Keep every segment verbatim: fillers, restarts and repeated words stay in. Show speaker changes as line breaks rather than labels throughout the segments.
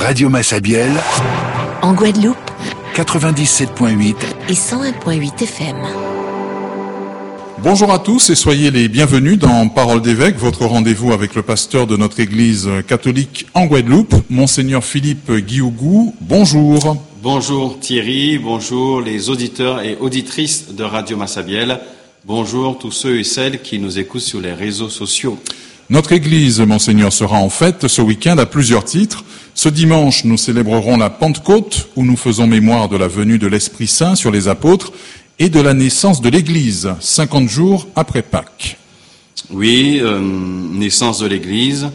Radio Massabielle,
en Guadeloupe,
quatre-vingt-dix-sept point huit
et cent un point huit F M.
Bonjour à tous et soyez les bienvenus dans Parole d'évêque, votre rendez-vous avec le pasteur de notre église catholique en Guadeloupe, Monseigneur Philippe Guiougou. Bonjour.
Bonjour Thierry, bonjour les auditeurs et auditrices de Radio Massabielle, bonjour tous ceux et celles qui nous écoutent sur les réseaux sociaux.
Notre église, Monseigneur, sera en fête ce week-end à plusieurs titres. Ce dimanche, nous célébrerons la Pentecôte, où nous faisons mémoire de la venue de l'Esprit Saint sur les apôtres et de la naissance de l'Église, cinquante jours après Pâques. Oui, euh, naissance de l'Église.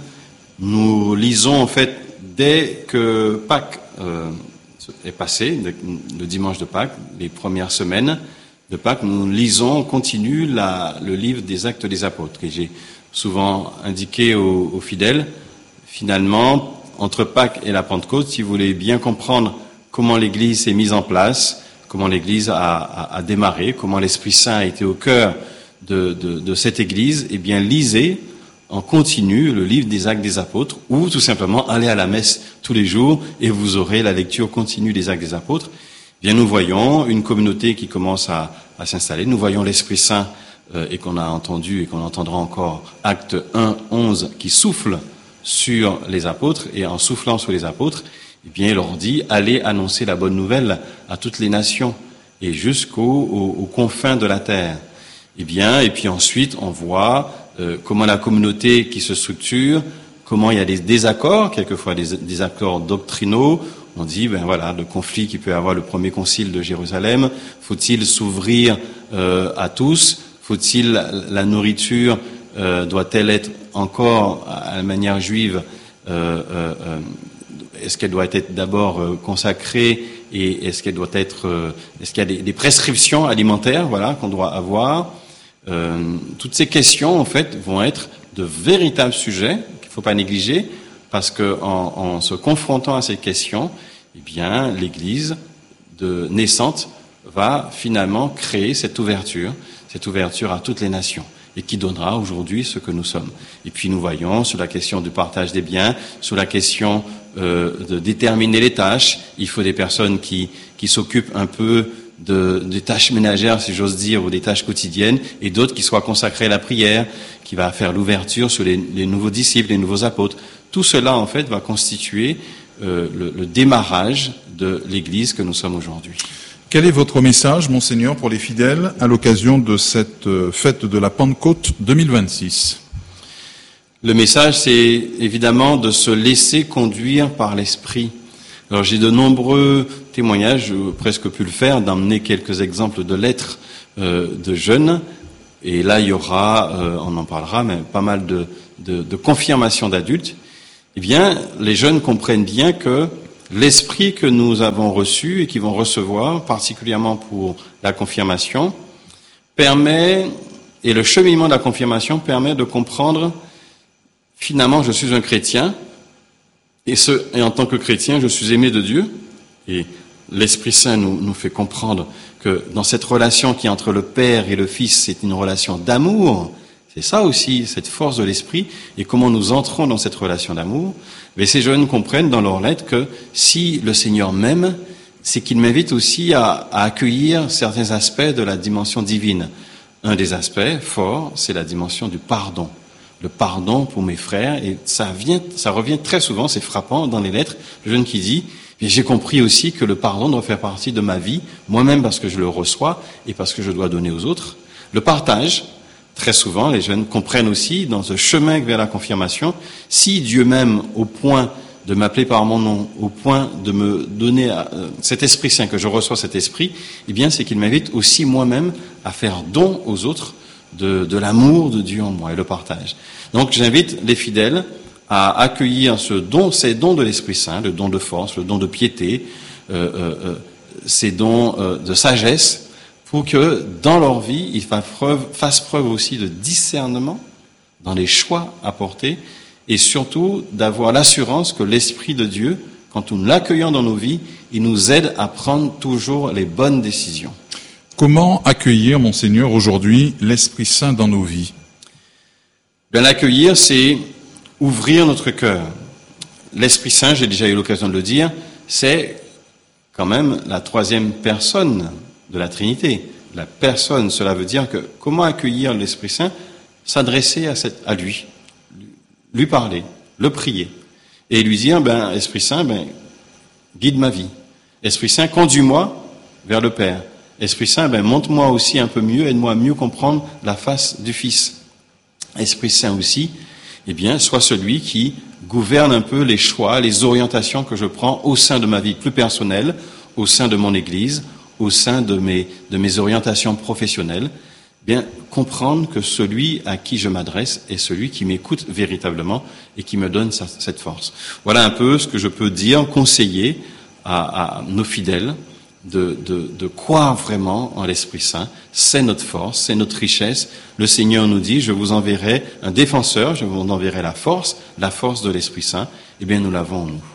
Nous lisons en fait, dès que Pâques euh, est passé, le dimanche de Pâques, les premières semaines de Pâques, nous lisons, on continue la, le livre des Actes des Apôtres. Et j'ai souvent indiqué aux, aux fidèles, finalement, entre Pâques et la Pentecôte, si vous voulez bien comprendre comment l'Église s'est mise en place, comment l'Église a, a, a démarré, comment l'Esprit Saint a été au cœur de, de, de cette Église, eh bien, lisez en continu le livre des Actes des Apôtres, ou tout simplement allez à la messe tous les jours et vous aurez la lecture continue des Actes des Apôtres. Eh bien, nous voyons une communauté qui commence à, à s'installer, nous voyons l'Esprit Saint euh, et qu'on a entendu et qu'on entendra encore, Acte un, onze, qui souffle sur les apôtres, et en soufflant sur les apôtres, eh bien, il leur dit, allez annoncer la bonne nouvelle à toutes les nations et jusqu'aux aux, aux confins de la terre. Eh bien, et puis ensuite, on voit euh, comment la communauté qui se structure, comment il y a des désaccords, quelquefois des désaccords doctrinaux. On dit, ben voilà, le conflit qui peut avoir le premier concile de Jérusalem. Faut-il s'ouvrir euh, à tous? Faut-il la nourriture euh, doit-elle être encore à la manière juive euh, euh, euh, Est-ce qu'elle doit être d'abord euh, consacrée et est-ce qu'elle doit être euh, est-ce qu'il y a des, des prescriptions alimentaires, voilà, qu'on doit avoir euh, Toutes ces questions, en fait, vont être de véritables sujets qu'il ne faut pas négliger, parce que en, en se confrontant à ces questions, eh bien, l'Église de naissante va finalement créer cette ouverture, cette ouverture à toutes les nations, et qui donnera aujourd'hui ce que nous sommes. Et puis nous voyons sur la question du partage des biens, sur la question euh, de déterminer les tâches. Il faut des personnes qui, qui s'occupent un peu de, des tâches ménagères, si j'ose dire, ou des tâches quotidiennes, et d'autres qui soient consacrées à la prière, qui va faire l'ouverture sur les, les nouveaux disciples, les nouveaux apôtres. Tout cela, en fait, va constituer euh, le, le démarrage de l'Église que nous sommes aujourd'hui. Quel est votre message, Monseigneur, pour les fidèles à l'occasion de cette fête de la Pentecôte deux mille vingt-six?
Le message, c'est évidemment de se laisser conduire par l'Esprit. Alors j'ai de nombreux témoignages, j'ai presque pu le faire, d'emmener quelques exemples de lettres euh, de jeunes. Et là, il y aura, euh, on en parlera, mais pas mal de, de, de confirmations d'adultes. Eh bien, les jeunes comprennent bien que l'esprit que nous avons reçu et qui vont recevoir, particulièrement pour la confirmation, permet, et le cheminement de la confirmation permet de comprendre, finalement, je suis un chrétien, et, ce, et en tant que chrétien, je suis aimé de Dieu, et l'Esprit Saint nous, nous fait comprendre que dans cette relation qui est entre le Père et le Fils, c'est une relation d'amour. C'est ça aussi, cette force de l'esprit, et comment nous entrons dans cette relation d'amour. Mais ces jeunes comprennent dans leurs lettres que si le Seigneur m'aime, c'est qu'il m'invite aussi à, à accueillir certains aspects de la dimension divine. Un des aspects forts, c'est la dimension du pardon. Le pardon pour mes frères, et ça vient, ça revient très souvent, c'est frappant dans les lettres, le jeune qui dit, et j'ai compris aussi que le pardon doit faire partie de ma vie, moi-même parce que je le reçois et parce que je dois donner aux autres. Le partage, très souvent, les jeunes comprennent aussi, dans ce chemin vers la confirmation, si Dieu m'aime au point de m'appeler par mon nom, au point de me donner euh, cet Esprit Saint, que je reçois cet Esprit, eh bien, c'est qu'il m'invite aussi moi-même à faire don aux autres de, de l'amour de Dieu en moi et le partage. Donc, j'invite les fidèles à accueillir ce don, ces dons de l'Esprit Saint, le don de force, le don de piété, euh, euh, ces dons euh, de sagesse, pour que dans leur vie, ils fassent preuve, fassent preuve aussi de discernement dans les choix à porter, et surtout d'avoir l'assurance que l'Esprit de Dieu, quand nous l'accueillons dans nos vies, il nous aide à prendre toujours les bonnes décisions.
Comment accueillir, Monseigneur, aujourd'hui l'Esprit Saint dans nos vies?
Bien, l'accueillir, c'est ouvrir notre cœur. l'Esprit Saint, j'ai déjà eu l'occasion de le dire, c'est quand même la troisième personne de la Trinité. La personne, cela veut dire que comment accueillir l'Esprit Saint? S'adresser à, cette, à lui, lui parler, le prier, et lui dire, ben, Esprit Saint, ben, guide ma vie. Esprit Saint, conduis-moi vers le Père. Esprit Saint, ben, montre-moi aussi un peu mieux, aide-moi à mieux comprendre la face du Fils. Esprit Saint aussi, eh bien, soit celui qui gouverne un peu les choix, les orientations que je prends au sein de ma vie plus personnelle, au sein de mon Église, au sein de mes, de mes orientations professionnelles. Bien, comprendre que celui à qui je m'adresse est celui qui m'écoute véritablement et qui me donne sa, cette force. Voilà un peu ce que je peux dire, conseiller à, à nos fidèles, de, de, de croire vraiment en l'Esprit Saint. C'est notre force, c'est notre richesse. Le Seigneur nous dit, je vous enverrai un défenseur, je vous enverrai la force, la force de l'Esprit Saint. Eh bien, nous l'avons en nous.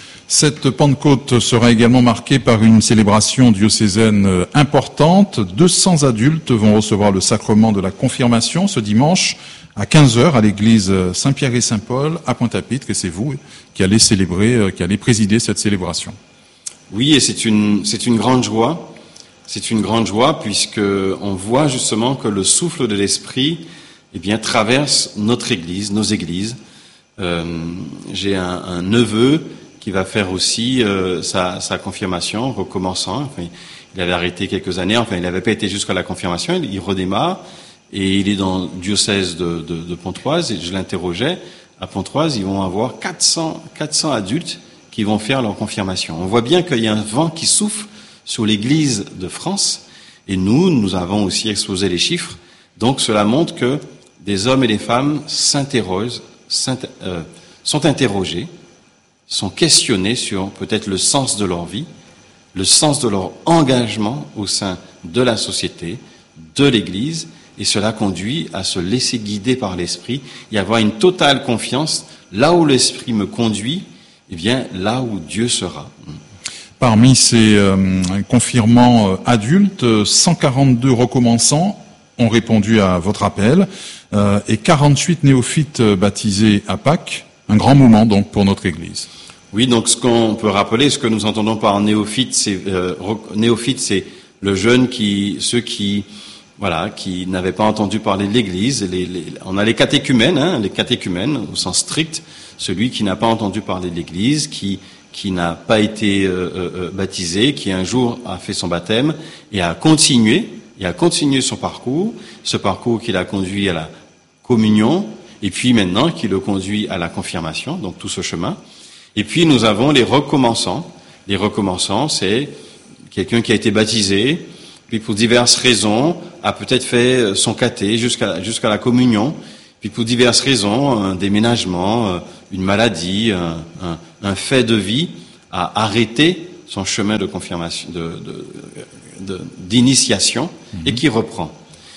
Cette Pentecôte sera également marquée par une célébration diocésaine importante. deux cents adultes vont recevoir le sacrement de la confirmation ce dimanche à quinze heures à l'église Saint-Pierre et Saint-Paul à Pointe-à-Pitre. Et c'est vous qui allez célébrer, qui allez présider cette célébration.
Oui, et c'est une, c'est une grande joie. C'est une grande joie puisque on voit justement que le souffle de l'Esprit, eh bien, traverse notre église, nos églises. Euh, j'ai un, un neveu qui va faire aussi euh, sa, sa confirmation, recommençant. Enfin, il avait arrêté quelques années, enfin il n'avait pas été jusqu'à la confirmation, il, il redémarre, et il est dans le diocèse de, de, de Pontoise, et je l'interrogeais, à Pontoise, ils vont avoir quatre cents, quatre cents adultes qui vont faire leur confirmation. On voit bien qu'il y a un vent qui souffle sur l'Église de France, et nous, nous avons aussi exposé les chiffres, donc cela montre que des hommes et des femmes s'interrogent, s'inter, euh, sont interrogés, sont questionnés sur peut-être le sens de leur vie, le sens de leur engagement au sein de la société, de l'Église, et cela conduit à se laisser guider par l'Esprit et avoir une totale confiance. Là où l'Esprit me conduit, eh bien, là où Dieu sera.
Parmi ces euh, confirmants euh, adultes, cent quarante-deux recommençants ont répondu à votre appel euh, et quarante-huit néophytes baptisés à Pâques. Un grand moment donc pour notre Église.
Oui, donc ce qu'on peut rappeler, ce que nous entendons par néophyte, c'est euh, néophyte, c'est le jeune qui, ceux qui, voilà, qui n'avaient pas entendu parler de l'Église. Les, les, on a les catéchumènes, hein, les catéchumènes au sens strict, celui qui n'a pas entendu parler de l'Église, qui qui n'a pas été euh, euh, baptisé, qui un jour a fait son baptême et a continué, et a continué son parcours, ce parcours qui l'a conduit à la communion. Et puis maintenant, qui le conduit à la confirmation, donc tout ce chemin. Et puis nous avons les recommençants. Les recommençants, c'est quelqu'un qui a été baptisé, puis pour diverses raisons, a peut-être fait son caté jusqu'à jusqu'à la communion, puis pour diverses raisons, un déménagement, une maladie, un, un, un fait de vie, a arrêté son chemin de confirmation, de, de, de, d'initiation, mmh. et qui reprend.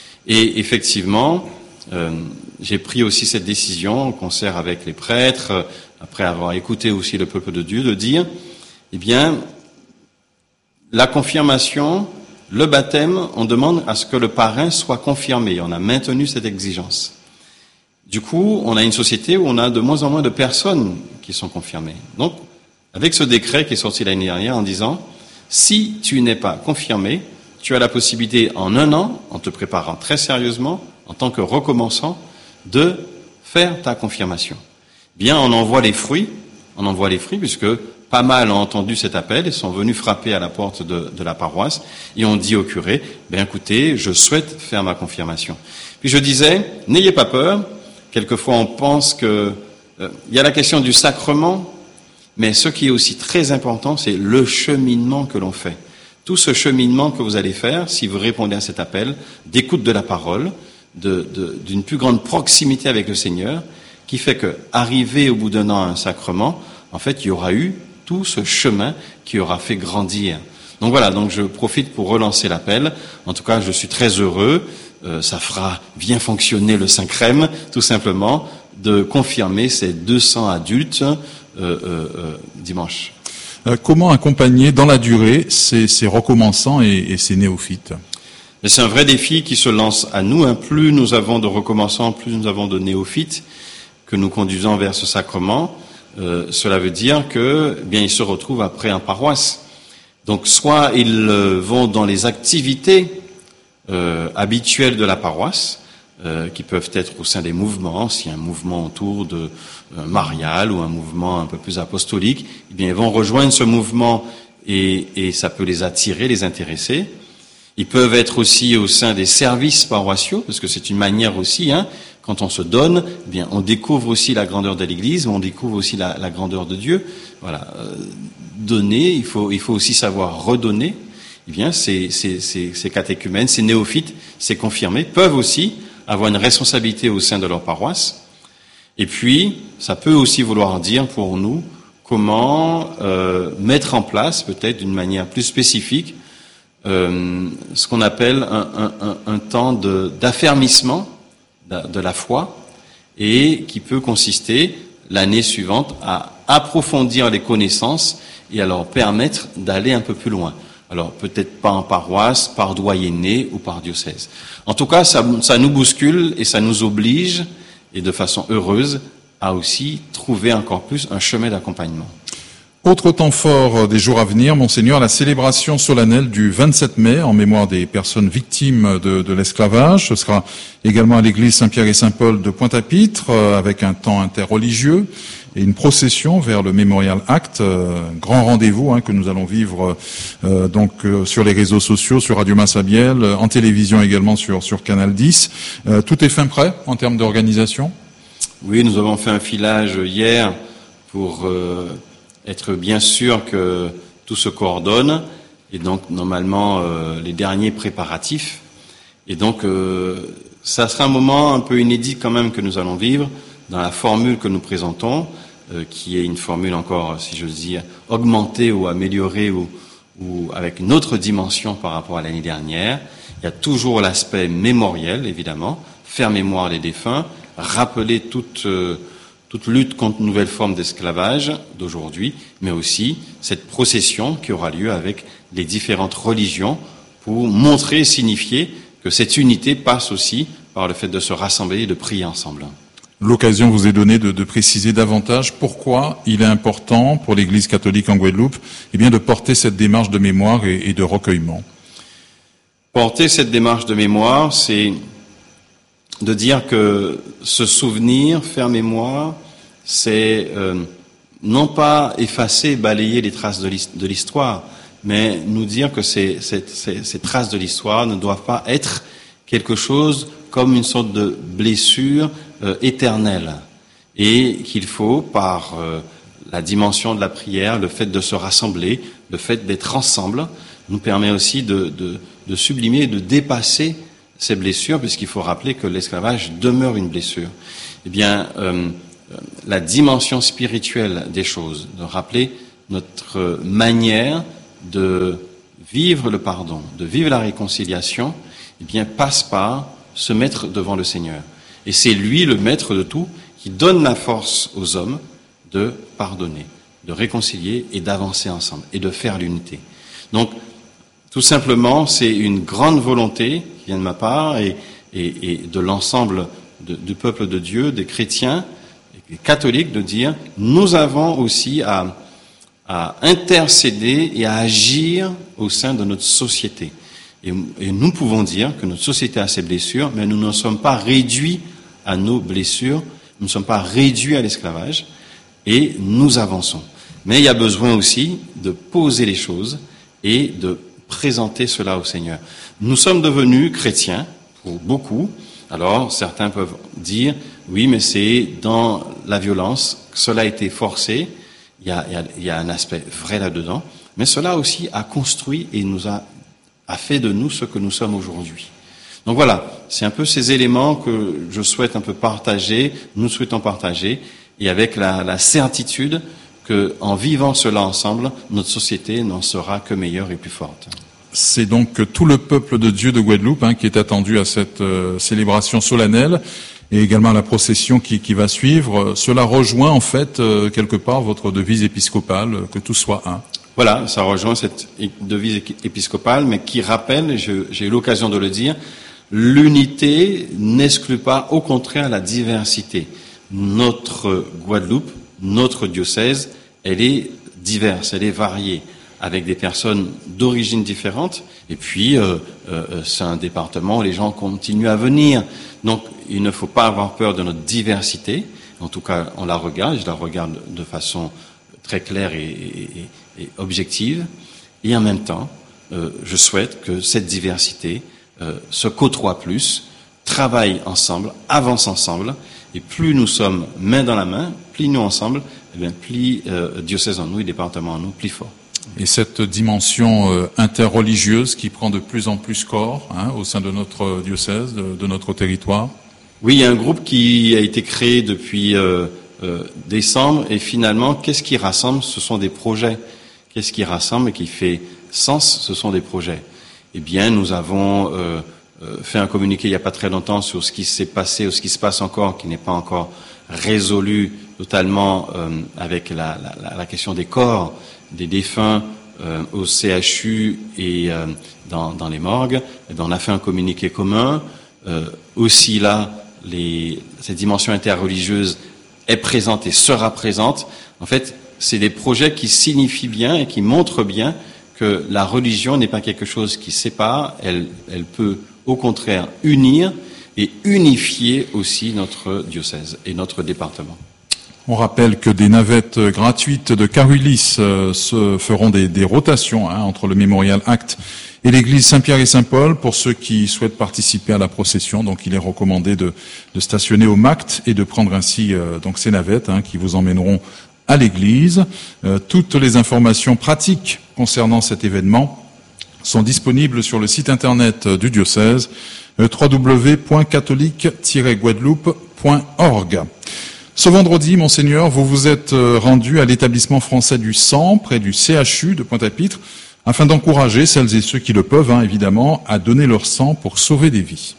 Et effectivement, euh, j'ai pris aussi cette décision en concert avec les prêtres, après avoir écouté aussi le peuple de Dieu, de dire, eh bien, la confirmation, le baptême, on demande à ce que le parrain soit confirmé. On a maintenu cette exigence. Du coup, on a une société où on a de moins en moins de personnes qui sont confirmées. Donc, avec ce décret qui est sorti l'année dernière en disant, si tu n'es pas confirmé, tu as la possibilité en un an, en te préparant très sérieusement, en tant que recommençant, de faire ta confirmation. Bien, on en voit les fruits, on en voit les fruits, puisque pas mal ont entendu cet appel et sont venus frapper à la porte de, de la paroisse et ont dit au curé, ben écoutez, je souhaite faire ma confirmation. Puis je disais, n'ayez pas peur, quelquefois on pense que euh, il y a la question du sacrement, mais ce qui est aussi très important, c'est le cheminement que l'on fait. Tout ce cheminement que vous allez faire, si vous répondez à cet appel, d'écoute de la parole, de, de, d'une plus grande proximité avec le Seigneur, qui fait que, arrivé au bout d'un an à un sacrement, en fait, il y aura eu tout ce chemin qui aura fait grandir. Donc voilà, donc je profite pour relancer l'appel. En tout cas, je suis très heureux, euh, ça fera bien fonctionner le Saint-Crème, tout simplement, de confirmer ces deux cents adultes euh, euh, euh, dimanche.
Euh, comment accompagner dans la durée ces, ces recommençants et, et ces néophytes ?
Mais c'est un vrai défi qui se lance à nous. Hein. Plus nous avons de recommençants, plus nous avons de néophytes que nous conduisons vers ce sacrement. euh, cela veut dire que, eh bien, ils se retrouvent après en paroisse. Donc, soit ils euh, vont dans les activités euh, habituelles de la paroisse, euh, qui peuvent être au sein des mouvements, s'il y a un mouvement autour de euh, marial ou un mouvement un peu plus apostolique, eh bien, ils vont rejoindre ce mouvement et, et ça peut les attirer, les intéresser. Ils peuvent être aussi au sein des services paroissiaux, parce que c'est une manière aussi, hein, quand on se donne, eh bien, on découvre aussi la grandeur de l'Église, on découvre aussi la, la grandeur de Dieu. Voilà, euh, donner, il faut, il faut aussi savoir redonner. Eh bien, ces, ces, ces, ces catéchumènes, ces néophytes, ces confirmés peuvent aussi avoir une responsabilité au sein de leur paroisse. Et puis, ça peut aussi vouloir dire pour nous comment euh, mettre en place, peut-être d'une manière plus spécifique, euh, ce qu'on appelle un, un, un, un temps de, d'affermissement de, de la foi, et qui peut consister l'année suivante à approfondir les connaissances et à leur permettre d'aller un peu plus loin. Alors, peut-être pas en paroisse, par doyenné ou par diocèse. En tout cas, ça, ça nous bouscule et ça nous oblige, et de façon heureuse, à aussi trouver encore plus un chemin d'accompagnement.
Autre temps fort des jours à venir, Monseigneur, la célébration solennelle du vingt-sept mai en mémoire des personnes victimes de, de l'esclavage. Ce sera également à l'église Saint-Pierre et Saint-Paul de Pointe-à-Pitre, euh, avec un temps interreligieux et une procession vers le Memorial Act, euh, grand rendez-vous hein, que nous allons vivre euh, donc euh, sur les réseaux sociaux, sur Radio Massabielle, en télévision également sur sur Canal dix. Euh, tout est fin prêt en termes d'organisation?
Oui, nous avons fait un filage hier pour euh, être bien sûr que tout se coordonne, et donc normalement euh, les derniers préparatifs. Et donc euh, ça sera un moment un peu inédit quand même que nous allons vivre dans la formule que nous présentons, euh, qui est une formule encore, si je veux dire, augmentée ou améliorée ou, ou avec une autre dimension par rapport à l'année dernière. Il y a toujours l'aspect mémoriel, évidemment, faire mémoire des défunts, rappeler toute, euh, toute lutte contre une nouvelle forme d'esclavage d'aujourd'hui, mais aussi cette procession qui aura lieu avec les différentes religions pour montrer et signifier que cette unité passe aussi par le fait de se rassembler et de prier ensemble.
L'occasion vous est donnée de, de préciser davantage pourquoi il est important pour l'Église catholique en Guadeloupe eh bien, de porter cette démarche de mémoire et, et de recueillement.
Porter cette démarche de mémoire, c'est de dire que se souvenir, faire mémoire, c'est euh, non pas effacer, balayer les traces de l'histoire, mais nous dire que ces, ces, ces, ces traces de l'histoire ne doivent pas être quelque chose comme une sorte de blessure euh, éternelle, et qu'il faut, par euh, la dimension de la prière, le fait de se rassembler, le fait d'être ensemble, nous permet aussi de, de, de sublimer, de dépasser ces blessures, puisqu'il faut rappeler que l'esclavage demeure une blessure. Eh bien, euh, la dimension spirituelle des choses, de rappeler notre manière de vivre le pardon, de vivre la réconciliation, eh bien, passe par se mettre devant le Seigneur. Et c'est lui, le maître de tout, qui donne la force aux hommes de pardonner, de réconcilier et d'avancer ensemble, et de faire l'unité. Donc, tout simplement, c'est une grande volonté qui vient de ma part et, et, et de l'ensemble de, du peuple de Dieu, des chrétiens, des catholiques, de dire, nous avons aussi à, à intercéder et à agir au sein de notre société. Et, et nous pouvons dire que notre société a ses blessures, mais nous ne sommes pas réduits à nos blessures, nous ne sommes pas réduits à l'esclavage, et nous avançons. Mais il y a besoin aussi de poser les choses et de présenter cela au Seigneur. Nous sommes devenus chrétiens, pour beaucoup. Alors, certains peuvent dire, oui, mais c'est dans la violence que cela a été forcé. Il y a, il y a, il y a un aspect vrai là-dedans. Mais cela aussi a construit et nous a, a fait de nous ce que nous sommes aujourd'hui. Donc voilà, c'est un peu ces éléments que je souhaite un peu partager, nous souhaitons partager, et avec la, la certitude que, en vivant cela ensemble, notre société n'en sera que meilleure et plus forte.
C'est donc tout le peuple de Dieu de Guadeloupe hein, qui est attendu à cette euh, célébration solennelle et également à la procession qui, qui va suivre. Cela rejoint en fait euh, quelque part votre devise épiscopale, que tout soit un.
Voilà, ça rejoint cette devise épiscopale, mais qui rappelle, je, j'ai eu l'occasion de le dire, l'unité n'exclut pas, au contraire, la diversité. Notre Guadeloupe, notre diocèse, elle est diverse, elle est variée, avec des personnes d'origines différentes, et puis euh, euh, c'est un département où les gens continuent à venir. Donc il ne faut pas avoir peur de notre diversité, en tout cas on la regarde, je la regarde de façon très claire et, et, et objective, et en même temps, euh, je souhaite que cette diversité euh, se côtoie plus, travaille ensemble, avance ensemble, et plus nous sommes main dans la main, plus nous ensemble, eh bien, plus euh, diocèse en nous et département en nous, plus fort.
Et cette dimension euh, interreligieuse qui prend de plus en plus corps hein, au sein de notre diocèse, de, de notre territoire.
Oui, il y a un groupe qui a été créé depuis euh, euh, décembre, et finalement, qu'est-ce qui rassemble? Ce sont des projets. Qu'est-ce qui rassemble et qui fait sens? Ce sont des projets. Eh bien, nous avons euh, euh, fait un communiqué il n'y a pas très longtemps sur ce qui s'est passé ou ce qui se passe encore, qui n'est pas encore résolu totalement euh, avec la, la, la question des corps des défunts euh, au C H U et euh, dans, dans les morgues. Et bien, on a fait un communiqué commun. Euh, aussi là, les, cette dimension interreligieuse est présente et sera présente. En fait, c'est des projets qui signifient bien et qui montrent bien que la religion n'est pas quelque chose qui sépare, elle, elle peut au contraire unir et unifier aussi notre diocèse et notre département.
On rappelle que des navettes gratuites de Carulis euh, se feront des, des rotations hein, entre le Mémorial Acte et l'église Saint-Pierre et Saint-Paul pour ceux qui souhaitent participer à la procession. Donc il est recommandé de, de stationner au M A C T et de prendre ainsi euh, donc ces navettes hein, qui vous emmèneront à l'église. Euh, toutes les informations pratiques concernant cet événement sont disponibles sur le site internet du diocèse euh, w w w point catholique tiret guadeloupe point org. Ce vendredi, Monseigneur, vous vous êtes rendu à l'établissement français du sang, près du C H U de Pointe-à-Pitre, afin d'encourager celles et ceux qui le peuvent, hein, évidemment, à donner leur sang pour sauver des vies.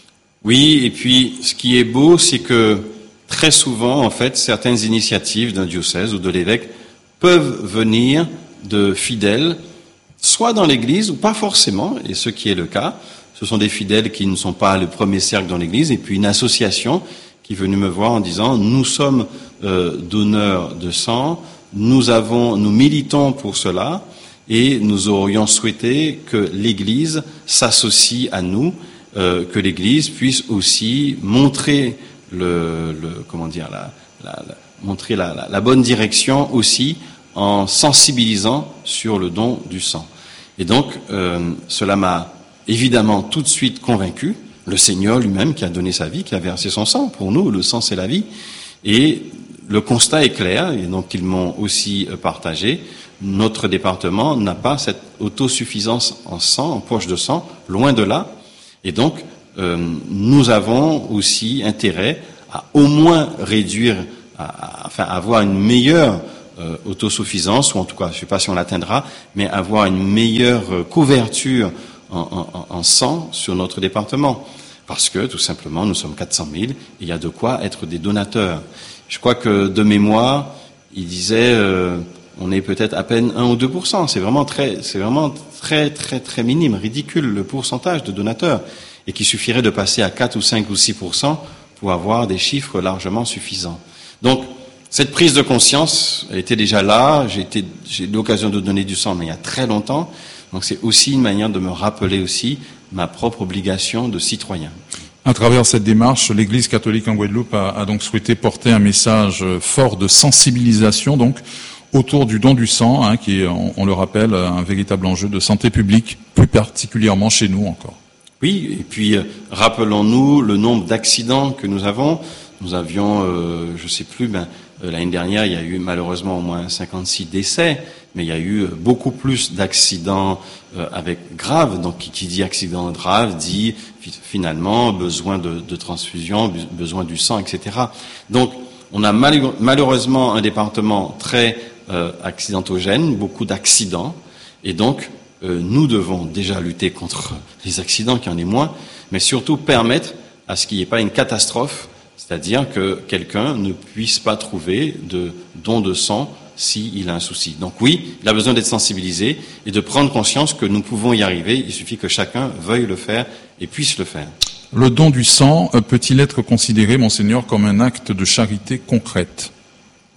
Oui, et puis ce qui est beau, c'est que très souvent, en fait, certaines initiatives d'un diocèse ou de l'évêque peuvent venir de fidèles, soit dans l'église ou pas forcément, et ce qui est le cas, ce sont des fidèles qui ne sont pas le premier cercle dans l'église, et puis une association qui est venu me voir en disant « Nous sommes euh, donneurs de sang, nous avons, nous militons pour cela et nous aurions souhaité que l'Église s'associe à nous, euh, que l'Église puisse aussi montrer le, le comment dire la, la, la montrer la, la, la bonne direction aussi en sensibilisant sur le don du sang. » Et donc euh, cela m'a évidemment tout de suite convaincu. Le Seigneur lui-même qui a donné sa vie, qui a versé son sang. Pour nous, le sang, c'est la vie. Et le constat est clair, et donc ils m'ont aussi partagé. Notre département n'a pas cette autosuffisance en sang, en poche de sang, loin de là. Et donc, euh, nous avons aussi intérêt à au moins réduire, à, à, enfin, avoir une meilleure euh, autosuffisance, ou en tout cas, je ne sais pas si on l'atteindra, mais avoir une meilleure couverture en, en, en sang sur notre département. Parce que, tout simplement, nous sommes quatre cent mille, et il y a de quoi être des donateurs. Je crois que, de mémoire, il disait, euh, on est peut-être à peine un ou deux pour cent. C'est vraiment très, c'est vraiment très, très, très minime, ridicule, le pourcentage de donateurs. Et qu'il suffirait de passer à quatre ou cinq ou six pour cent pour avoir des chiffres largement suffisants. Donc, cette prise de conscience, elle était déjà là. J'ai été, j'ai eu l'occasion de donner du sang, mais il y a très longtemps. Donc, c'est aussi une manière de me rappeler aussi ma propre obligation de citoyen.
À travers cette démarche, l'Église catholique en Guadeloupe a, a donc souhaité porter un message fort de sensibilisation donc autour du don du sang, hein, qui est, on, on le rappelle, un véritable enjeu de santé publique, plus particulièrement chez nous encore.
Oui, et puis euh, rappelons-nous le nombre d'accidents que nous avons. Nous avions, euh, je ne sais plus, ben, euh, l'année dernière, il y a eu malheureusement au moins cinquante-six décès, mais il y a eu euh, beaucoup plus d'accidents euh, avec graves. Donc, qui, qui dit accident grave dit finalement besoin de, de transfusion, besoin du sang, et cetera. Donc, on a mal, malheureusement un département très euh, accidentogène, beaucoup d'accidents, et donc euh, nous devons déjà lutter contre les accidents, qu'il y en ait moins, mais surtout permettre à ce qu'il n'y ait pas une catastrophe, c'est-à-dire que quelqu'un ne puisse pas trouver de don de sang s'il a un souci. Donc oui, il a besoin d'être sensibilisé et de prendre conscience que nous pouvons y arriver. Il suffit que chacun veuille le faire et puisse le faire.
Le don du sang peut-il être considéré, Monseigneur, comme un acte de charité concrète ?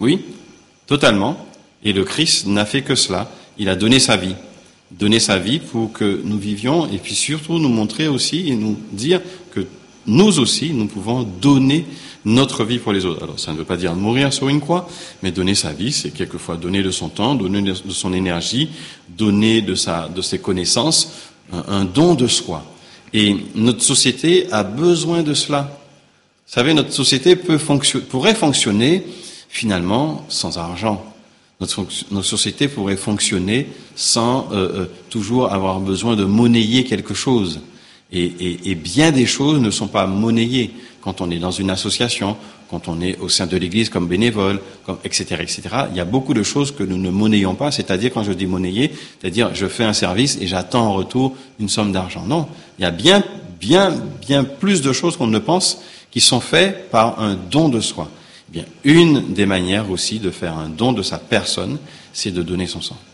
Oui, totalement. Et le Christ n'a fait que cela. Il a donné sa vie. Donné sa vie pour que nous vivions et puis surtout nous montrer aussi et nous dire que nous aussi, nous pouvons donner notre vie pour les autres. Alors, ça ne veut pas dire mourir sur une croix, mais donner sa vie, c'est quelquefois donner de son temps, donner de son énergie, donner de sa, de ses connaissances, un, un don de soi. Et notre société a besoin de cela. Vous savez, notre société peut fonction, pourrait fonctionner finalement sans argent. Notre, notre société pourrait fonctionner sans euh, euh, toujours avoir besoin de monnayer quelque chose. Et, et, et bien des choses ne sont pas monnayées quand on est dans une association, quand on est au sein de l'Église comme bénévole, comme et cetera, et cetera. Il y a beaucoup de choses que nous ne monnayons pas. C'est-à-dire, quand je dis monnayer, c'est-à-dire je fais un service et j'attends en retour une somme d'argent. Non, il y a bien, bien, bien plus de choses qu'on ne pense qui sont faites par un don de soi. Eh bien, une des manières aussi de faire un don de sa personne, c'est de donner son sang.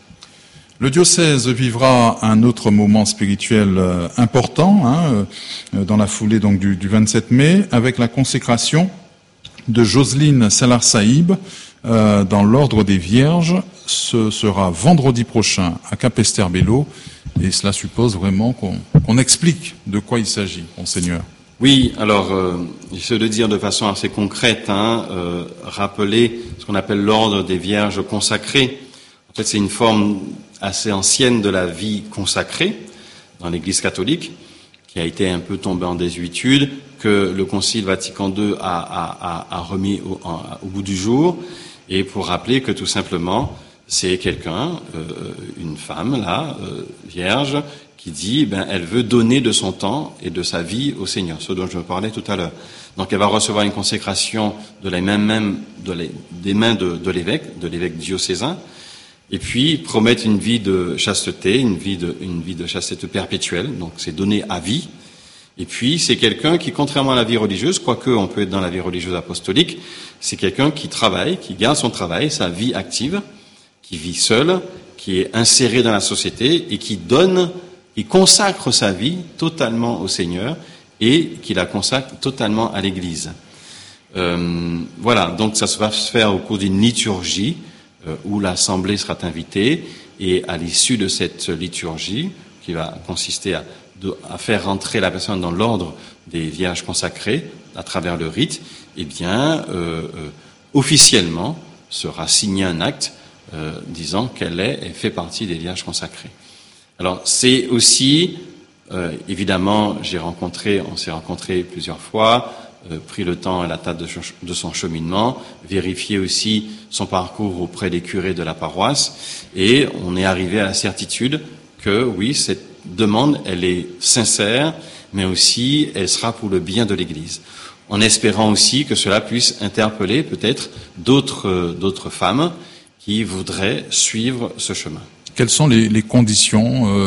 Le diocèse vivra un autre moment spirituel euh, important hein, euh, dans la foulée donc du, du vingt-sept mai, avec la consécration de Jocelyne Salar Saïb euh, dans l'ordre des Vierges. Ce sera vendredi prochain à Capesterre-Belle-Eau, et cela suppose vraiment qu'on, qu'on explique de quoi il s'agit, Monseigneur.
Oui, alors euh, j'essaie de dire de façon assez concrète, hein, euh, rappeler ce qu'on appelle l'ordre des Vierges consacrées. En fait, c'est une forme assez ancienne de la vie consacrée dans l'Église catholique, qui a été un peu tombée en désuétude, que le Concile Vatican deux a, a, a, a remis au, en, au bout du jour, et pour rappeler que tout simplement, c'est quelqu'un, euh, une femme, là, euh, vierge, qui dit, ben, elle veut donner de son temps et de sa vie au Seigneur, ce dont je parlais tout à l'heure. Donc, elle va recevoir une consécration de la main même, de les, des mains de, de l'évêque, de l'évêque diocésain, et puis promettre une vie de chasteté, une vie de, une vie de chasteté perpétuelle. Donc, c'est donné à vie. Et puis, c'est quelqu'un qui, contrairement à la vie religieuse, quoique on peut être dans la vie religieuse apostolique, c'est quelqu'un qui travaille, qui garde son travail, sa vie active, qui vit seul, qui est inséré dans la société et qui donne, qui consacre sa vie totalement au Seigneur et qui la consacre totalement à l'Église. Euh, voilà, donc ça va se faire au cours d'une liturgie euh, où l'Assemblée sera invitée, et à l'issue de cette liturgie, qui va consister à, de, à faire rentrer la personne dans l'ordre des Vierges consacrées à travers le rite, eh bien, euh, euh, officiellement sera signé un acte euh, disant qu'elle est et fait partie des Vierges consacrées. Alors, c'est aussi, euh, évidemment, j'ai rencontré, on s'est rencontrés plusieurs fois, euh, pris le temps et la table de, de son cheminement, vérifié aussi son parcours auprès des curés de la paroisse, et on est arrivé à la certitude que, oui, cette demande, elle est sincère, mais aussi, elle sera pour le bien de l'Église. En espérant aussi que cela puisse interpeller peut-être d'autres, euh, d'autres femmes qui voudraient suivre ce chemin.
Quelles sont les, les conditions euh